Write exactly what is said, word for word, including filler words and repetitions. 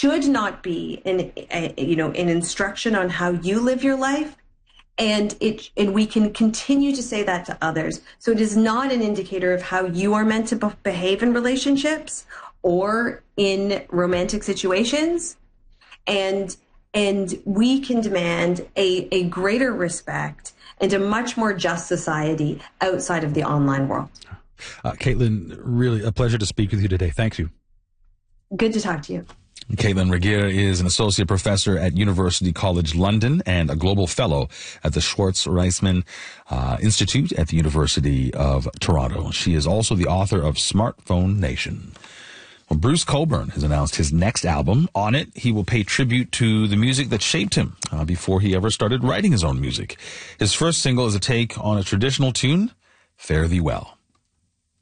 should not be an, a, you know, an instruction on how you live your life. And it, and we can continue to say that to others. So it is not an indicator of how you are meant to be- behave in relationships or in romantic situations. And, and we can demand a, a greater respect and a much more just society outside of the online world. Uh, Caitlin, really a pleasure to speak with you today. Thank you. Good to talk to you. Caitlin Regehr is an associate professor at University College London and a global fellow at the Schwartz Reisman uh, Institute at the University of Toronto. She is also the author of Smartphone Nation. Well, Bruce Cockburn has announced his next album. On it, he will pay tribute to the music that shaped him uh, before he ever started writing his own music. His first single is a take on a traditional tune, Fare Thee Well.